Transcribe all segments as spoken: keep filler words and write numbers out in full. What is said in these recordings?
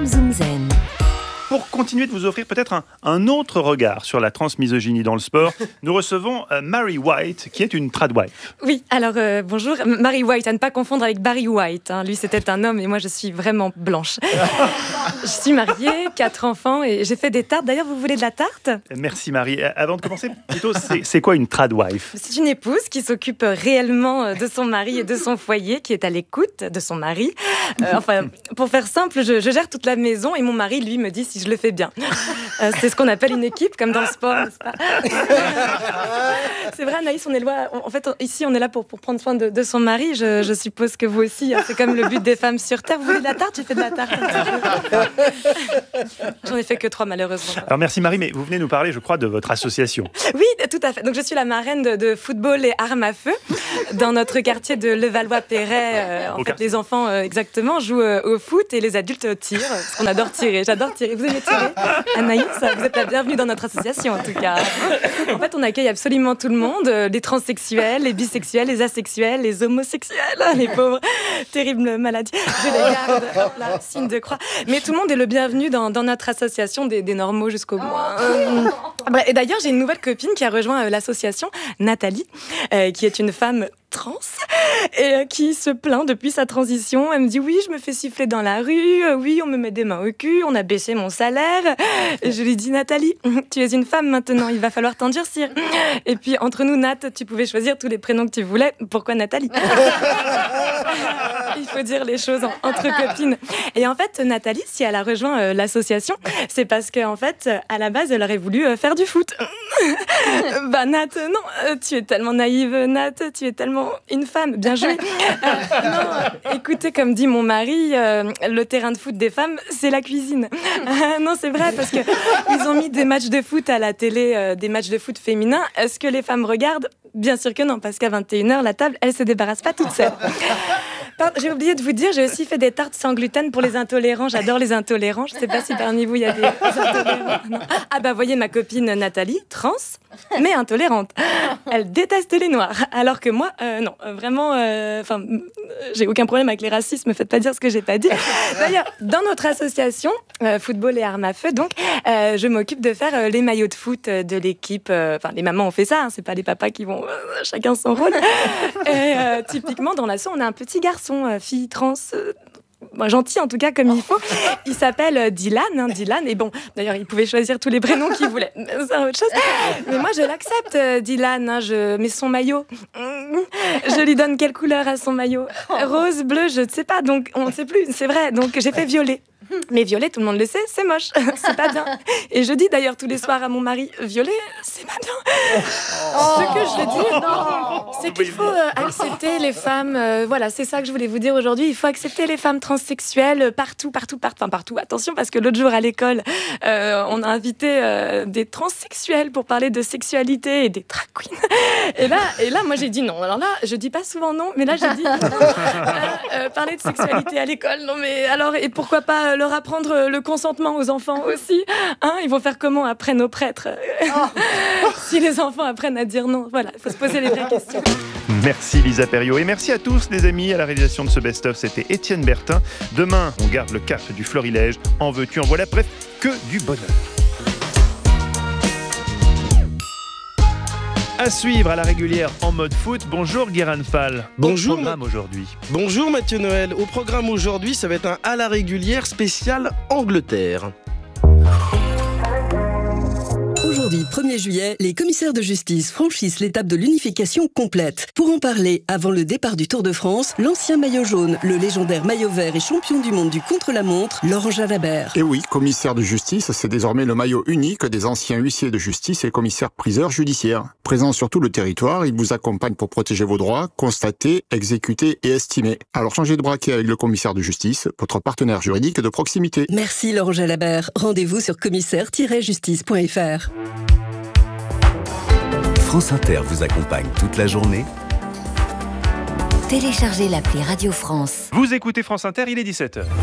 Zoom Zoom Zen. Pour continuer de vous offrir peut-être un, un autre regard sur la transmisogynie dans le sport, nous recevons euh, Mary White, qui est une tradwife. Oui, alors euh, bonjour, Mary White, à ne pas confondre avec Barry White. Hein. Lui, c'était un homme et moi, je suis vraiment blanche. Je suis mariée, quatre enfants et j'ai fait des tartes. D'ailleurs, vous voulez de la tarte ? Merci Marie. Euh, Avant de commencer, plutôt, c'est, c'est quoi une tradwife ? C'est une épouse qui s'occupe réellement de son mari et de son foyer, qui est à l'écoute de son mari. Euh, enfin, pour faire simple, je, je gère toute la maison et mon mari, lui, me dit si je le fais bien. Euh, c'est ce qu'on appelle une équipe, comme dans le sport, n'est-ce pas ? C'est vrai, Anaïs, on est loin. En fait, ici, on est là pour, pour prendre soin de, de son mari. Je, je suppose que vous aussi. Hein, c'est comme le but des femmes sur Terre. Vous voulez de la tarte ? J'ai fait de la tarte. J'en ai fait que trois, malheureusement. Alors merci Marie, mais vous venez nous parler, je crois, de votre association. Oui, tout à fait. Donc je suis la marraine de, de football et armes à feu dans notre quartier de Levallois-Perret. Euh, en Au fait, quartier. les enfants, euh, exactement, jouent euh, au foot et les adultes euh, tirent. Parce qu'on adore tirer. J'adore tirer. Vous aimez tirer ? Anaïs, vous êtes la bienvenue dans notre association, en tout cas. En fait, on accueille absolument tout le monde. euh, Les transsexuels, les bisexuels, les asexuels, les homosexuels, les pauvres. Terrible maladie. Je les garde. Hop là, signe de croix. Mais tout le monde est le bienvenu dans, dans notre association des, des normaux jusqu'au moins. Euh, bref, et d'ailleurs, j'ai une nouvelle copine qui a rejoint euh, l'association, Nathalie, euh, qui est une femme trans et euh, qui se plaint depuis sa transition. Elle me dit oui, je me fais siffler dans la rue, euh, oui, on me met des mains au cul, on a baissé mon salaire. Et je lui dis Nathalie, tu es une femme maintenant, il va falloir t'endurcir. Et puis entre nous, Nat, tu pouvais choisir tous les prénoms que tu voulais. Pourquoi Nathalie ? Il faut dire les choses en- entre copines. Et en fait, Nathalie, si elle a rejoint euh, l'association, c'est parce qu'en fait, à la base, elle aurait voulu euh, faire du foot. Bah Nat, non, euh, tu es tellement naïve, Nat, tu es tellement une femme, bien joué. Euh, non, euh, écoutez, comme dit mon mari, euh, le terrain de foot des femmes, c'est la cuisine. Euh, non, c'est vrai, parce que ils ont mis des matchs de foot à la télé, euh, des matchs de foot féminins. Est-ce que les femmes regardent ? Bien sûr que non, parce qu'à vingt et une heures, la table, elle se débarrasse pas toute seule. Pardon, j'ai oublié de vous dire, j'ai aussi fait des tartes sans gluten pour les intolérants. J'adore les intolérants. Je sais pas si parmi vous, il y a des intolérants. Non. Ah bah, voyez ma copine Nathalie, trans, mais intolérante. Elle déteste les noirs. Alors que moi, euh, non, euh, vraiment, enfin, euh, j'ai aucun problème avec les racistes. Me faites pas dire ce que j'ai pas dit. D'ailleurs, dans notre association, euh, Football et Armes à Feu, donc, euh, je m'occupe de faire euh, les maillots de foot euh, de l'équipe. Enfin, euh, les mamans ont fait ça, hein, c'est pas les papas qui vont euh, chacun son rôle. Et euh, typiquement, dans l'asso, on a un petit garçon, euh, fille trans. Euh, Bon, gentil en tout cas comme il faut. Il s'appelle euh, Dylan, hein, Dylan. Et bon, d'ailleurs, il pouvait choisir tous les prénoms qu'il voulait. C'est autre chose. Mais moi, je l'accepte, euh, Dylan. Hein, je mets son maillot. Je lui donne quelle couleur à son maillot ? Rose, bleu, je ne sais pas. Donc, on ne sait plus. C'est vrai. Donc, j'ai fait violet. Mais violet, tout le monde le sait, c'est moche. C'est pas bien. Et je dis d'ailleurs tous les soirs à mon mari, violet, c'est pas bien. Oh. Ce que je veux dire, non, c'est qu'il faut euh, accepter les femmes. Euh, voilà, c'est ça que je voulais vous dire aujourd'hui. Il faut accepter les femmes transsexuelles partout, partout, partout. Enfin, partout. Attention, parce que l'autre jour à l'école, euh, on a invité euh, des transsexuels pour parler de sexualité et des drag queens. Et là, et là, moi j'ai dit non. Alors là, je dis pas souvent non, mais là j'ai dit euh, euh, parler de sexualité à l'école. Non, mais alors, et pourquoi pas euh, leur apprendre le consentement aux enfants aussi, hein, ils vont faire comment après nos prêtres oh. Si les enfants apprennent à dire non, voilà, il faut se poser les vraies questions. Merci Lisa Perriot et merci à tous les amis à la réalisation de ce best-of, c'était Étienne Bertin. Demain, on garde le cap du florilège, en veux-tu, en voilà, bref, que du bonheur. À suivre à la régulière en mode foot. Bonjour Guérin Fall. Bonjour. Au programme aujourd'hui. Bonjour Mathieu Noël. Au programme aujourd'hui, ça va être un à la régulière spécial Angleterre. Aujourd'hui, premier juillet, les commissaires de justice franchissent l'étape de l'unification complète. Pour en parler, avant le départ du Tour de France, l'ancien maillot jaune, le légendaire maillot vert et champion du monde du contre-la-montre, Laurent Jalabert. Et oui, commissaire de justice, c'est désormais le maillot unique des anciens huissiers de justice et commissaires-priseurs judiciaires. Présent sur tout le territoire, il vous accompagne pour protéger vos droits, constater, exécuter et estimer. Alors changez de braquet avec le commissaire de justice, votre partenaire juridique de proximité. Merci Laurent Jalabert. Rendez-vous sur commissaire tiret justice point f r. France Inter vous accompagne toute la journée. Téléchargez l'appli Radio France. Vous écoutez France Inter, il est dix-sept heures.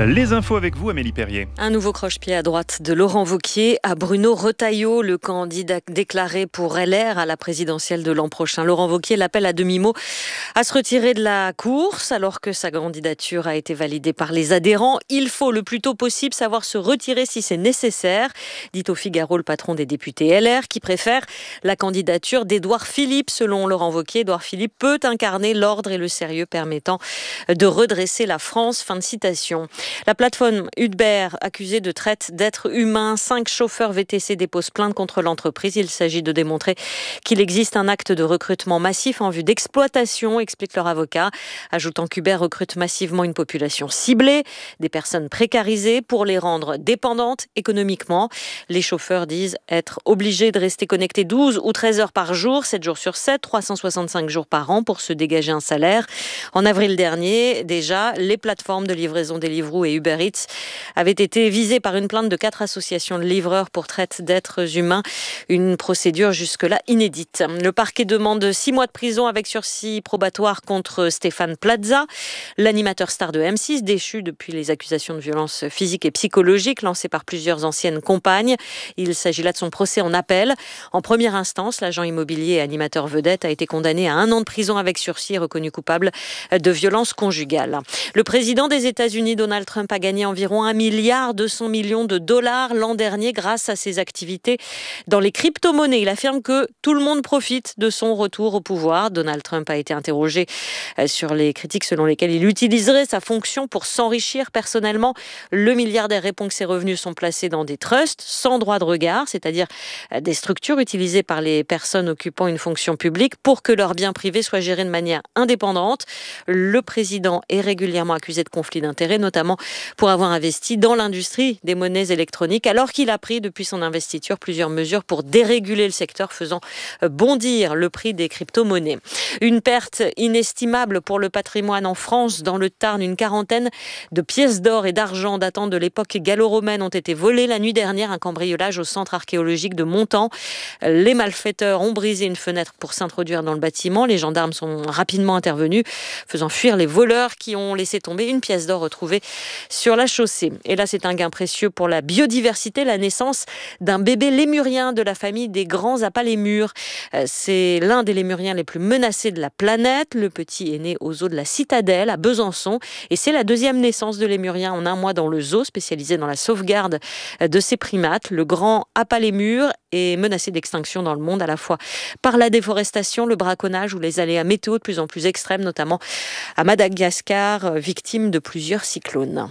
Les infos avec vous, Amélie Perrier. Un nouveau croche-pied à droite de Laurent Wauquiez à Bruno Retailleau, le candidat déclaré pour L R à la présidentielle de l'an prochain. Laurent Wauquiez l'appelle à demi-mot à se retirer de la course alors que sa candidature a été validée par les adhérents. Il faut le plus tôt possible savoir se retirer si c'est nécessaire, dit au Figaro le patron des députés L R qui préfère la candidature d'Édouard Philippe. Selon Laurent Wauquiez, Édouard Philippe peut incarner l'ordre et le sérieux permettant de redresser la France. Fin de citation. La plateforme Uber, accusée de traite d'êtres humains, cinq chauffeurs V T C déposent plainte contre l'entreprise. Il s'agit de démontrer qu'il existe un acte de recrutement massif en vue d'exploitation, explique leur avocat, ajoutant qu'Uber recrute massivement une population ciblée, des personnes précarisées pour les rendre dépendantes économiquement. Les chauffeurs disent être obligés de rester connectés douze ou treize heures par jour, sept jours sur sept, trois cent soixante-cinq jours par an pour se dégager un salaire. En avril dernier, déjà, les plateformes de livraison Deliveroo et Uber Eats avaient été visées par une plainte de quatre associations de livreurs pour traite d'êtres humains. Une procédure jusque-là inédite. Le parquet demande six mois de prison avec sursis probatoire contre Stéphane Plaza, l'animateur star de M six, déchu depuis les accusations de violences physiques et psychologiques lancées par plusieurs anciennes compagnes. Il s'agit là de son procès en appel. En première instance, l'agent immobilier et animateur vedette a été condamné à un an de prison avec sursis et reconnu coupable de violences conjugales. Le président des États-Unis, Donald Trump, a gagné environ un milliard deux cents millions de dollars l'an dernier grâce à ses activités dans les crypto-monnaies. Il affirme que tout le monde profite de son retour au pouvoir. Donald Trump a été interrogé sur les critiques selon lesquelles il utiliserait sa fonction pour s'enrichir personnellement. Le milliardaire répond que ses revenus sont placés dans des trusts sans droit de regard, c'est-à-dire des structures utilisées par les personnes occupant une fonction publique pour que leurs biens privés soient gérés de manière indépendante. Le président est régulièrement accusé de conflit d'intérêts, notamment pour avoir investi dans l'industrie des monnaies électroniques, alors qu'il a pris depuis son investiture plusieurs mesures pour déréguler le secteur, faisant bondir le prix des crypto-monnaies. Une perte inestimable pour le patrimoine en France. Dans le Tarn, une quarantaine de pièces d'or et d'argent datant de l'époque gallo-romaine ont été volées la nuit dernière. Un cambriolage au centre archéologique de Montan. Les malfaiteurs ont brisé une fenêtre pour s'introduire dans le bâtiment. Les gendarmes sont rapidement intervenus, faisant fuir les voleurs qui ont laissé tomber une pièce d'or retrouvée sur la chaussée. Et là, c'est un gain précieux pour la biodiversité, la naissance d'un bébé lémurien de la famille des grands apalémures. C'est l'un des lémuriens les plus menacés de la planète. Le petit est né au zoo de la Citadelle à Besançon et c'est la deuxième naissance de lémurien en un mois dans le zoo spécialisé dans la sauvegarde de ces primates. Le grand apalémure est menacé d'extinction dans le monde à la fois par la déforestation, le braconnage ou les aléas météo de plus en plus extrêmes, notamment à Madagascar, victime de plusieurs cyclones.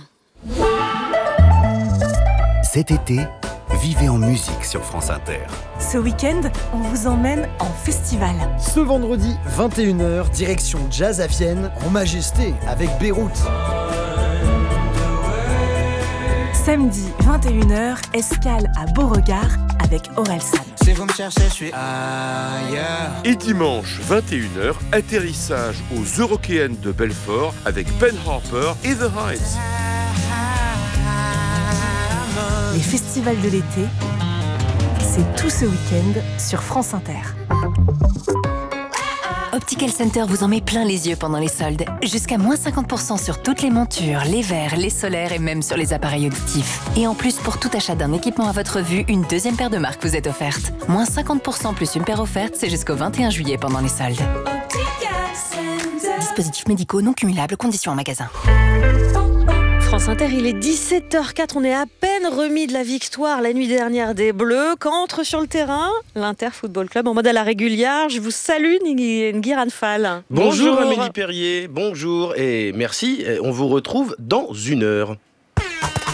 Cet été, vivez en musique sur France Inter. Ce week-end, on vous emmène en festival. Ce vendredi, vingt et une heures, direction Jazz à Vienne, en majesté, avec Beyrouth. Samedi, vingt et une heures, escale à Beauregard avec Orelsan. Si vous me cherchez, je suis ailleurs. Et dimanche, vingt et une heures, atterrissage aux Eurockéennes de Belfort avec Ben Harper et The Hives. Les festivals de l'été, c'est tout ce week-end sur France Inter. Optical Center vous en met plein les yeux pendant les soldes. Jusqu'à moins cinquante pour cent sur toutes les montures, les verres, les solaires et même sur les appareils auditifs. Et en plus, pour tout achat d'un équipement à votre vue, une deuxième paire de marques vous est offerte. Moins cinquante pour cent plus une paire offerte, c'est jusqu'au vingt et un juillet pendant les soldes. Dispositifs médicaux non cumulables, conditions en magasin. France Inter, il est dix-sept heures zéro quatre, on est à peine remis de la victoire la nuit dernière des Bleus. Quand entre sur le terrain l'Inter Football Club en mode à la régulière. Je vous salue, Nguy Ranfal. Bonjour, bonjour Amélie Perrier, bonjour et merci. On vous retrouve dans une heure.